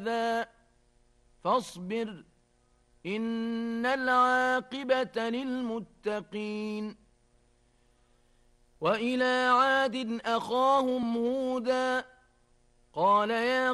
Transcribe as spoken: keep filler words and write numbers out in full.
ذا فاصبر إن العاقبة للمتقين. وإلى عاد أخاهم هودا قال يا